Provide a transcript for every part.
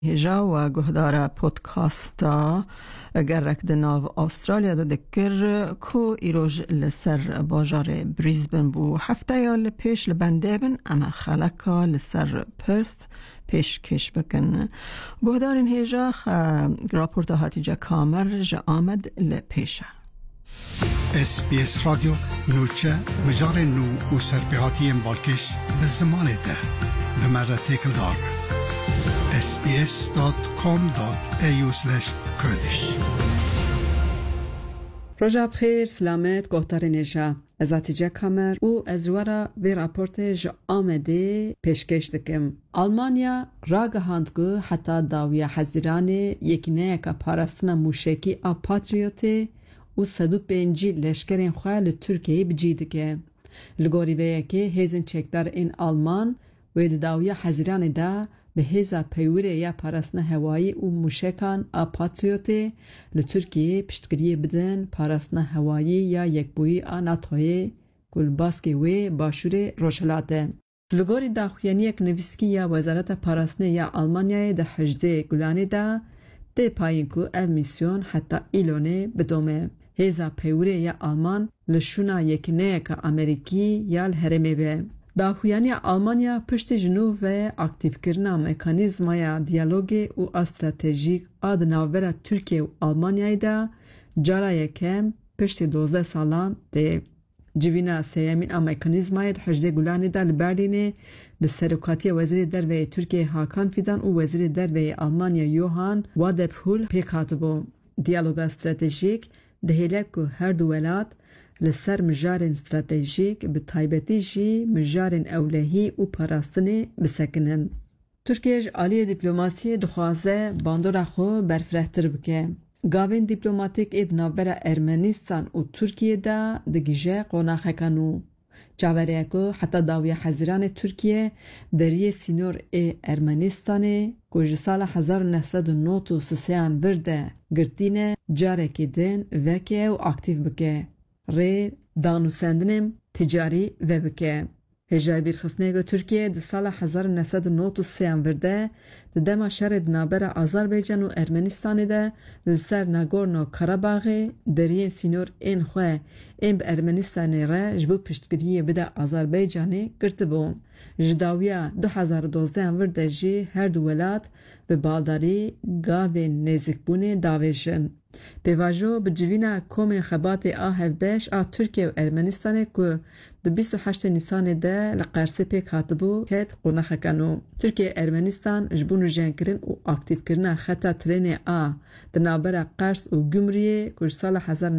هجا و گهدار پودکاستا گرک دناو استرالیا دا دکر کو ایروج لسر باجار بریزبن بو هفته یا لپیش لبنده بن اما خلکا لسر پرث پیش کش بکن گهدار این هجا راپورتا هاتیجا کامر جا آمد لپیشه SBS رادیو نوچه مجار نو و سرپیهاتی مبارکش به زمان ده به مرد تکل دار sbs.com.au/kurdish روژا بخیر سلامت گوهدار نجا از اتیجه کامر او از ورا به راپورت جا آمده پیشکش دکم آلمانیا راگهاندگو حتی داویا حزیران یکنه که پارستنا موشکی پاتریوتی و 105 لشکرین خواه لترکیه بجیدگه لگوری به که هیزن چکدار این آلمان و داویا حزیران دا به هزا پیوره یا پارستنا هوایی و موشکان پاتریوتی لترکیه پشتگیری بدن پارستنا هوایی یا یکبویی ناتوی گلباسکی و باشور روشلاته لگوری داخویانی یک نویسکی یا وزارت پارستنا یا آلمانیای ده 18 گلانه دا ده پایین که او میسیون حتی ایلونه بدومه هزا پیوره یا آلمان لشونا یکنه که امریکی یا الهرمه به داخویانی آلمانیا پشت جنوب و اکتیو کرنا مکانیزمای دیالوگ و استراتژیک آد ناوبر ترکیه و آلمانیای دا جارا یکم پشت 12 سالان ده جوینا سیامین مکانیزمای 18 گلانی دا لبرلینه به سرکاتی وزیر دروی ترکیه هاکان فیدان و وزیر دروی آلمانیا یوهان وادپول پیکاتبو دیالوگ استراتژیک دهیلک که هر دو ولات لسر مجارن استراتژیک به تایبتی جی مجارن اولهی و پاراستنی بسکنن. ترکیه عالی دیپلماسی دخوازه باندورا خو برفرهتر بکه. گاوین دیپلماتیک اید نابرا ارمنیستان و ترکیه دا دگیجه قوناخکانو. جاوره که حتی داوی حزیران ترکیه دریه سینور ارمنیستانه که سال 1993 برده گرتینه جاره که دن وکه و اکتیو بکه. ری دانوسندنم تجاری و بکه. هجای بیرخصنه ترکیه ده سال 1993 ورده ده دما شرد نابر آذربایجان و ارمنستان ده لسر ناگورنو کراباغ درین سینور این خواه این به ارمنستان را جبو پشتگیری بده آذربایجانی کرده بون. جداویا 2012 ورده جی هر دو ولات به بالداری گاوین نزیکبونه داویشن. پیواجو به جوینا کوم خبات آهف بیش ترکیه و ارمنستان که دو 28 نیسان ده لقرسه پیک هاتبو کت قونخ کنو. ترکیه ارمنستان جبونو جن کرن و اکتیو کرن خطا ترین در نابر قرس و گمریه که سال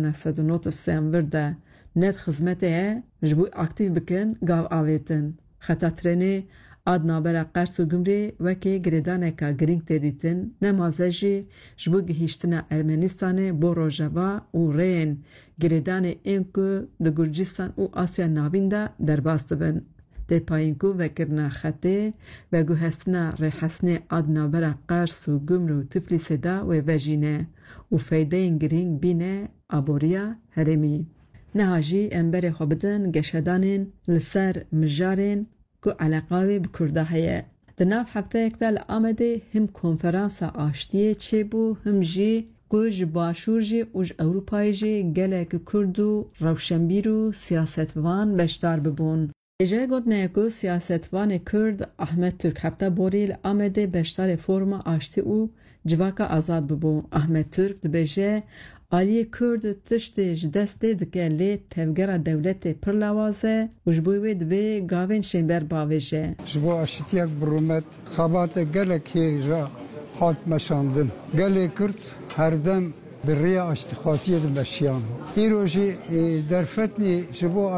1993 ورده ند خزمته جبو اکتیو بکن گاو آویتن. خطا ترین آد نابرا قرس و گمری وکی گریدانه که گرینگ تدیتن نمازه جی جبو گهیشتنا ارمنستان بو روژاوا و رین گریدانه این که دو گرجستان و آسیا ناوین دا در باست بن. ده پایین که وکرنا خطه و گوهستنا ریحسنه آد نابرا قرس و گمر و تفلیس دا و وجینه و فیده این گرینگ بینه آبوریا هرمی. نهاجی انبر خوبدن گشدانین لسر مجارین که علاقه به کرده هیه. در ناف هفته اکتال آمده هم کنفرانس آشتیه چه بو هم جی که باشور جی و اروپای جی گله که کرد و روشنبیر و سیاستوان بشتار ببون. اجای گود نیکو سیاستوان کرد احمد ترک هفته بوریل آمده بشتار فرم آشتی و جواکا آزاد ببون. احمد ترک دبیجه آلی کرد تشتش دسته دکه لی تفگر دولت پرلوازه و جبوی دوی گاوین شنبر باوشه. جبو اشتیاک برومت خبات گلک هیجا خات مشاندن. گله کرد هر دم بریا اشتخاصیت بشیان. ایروژی در فتنی جبو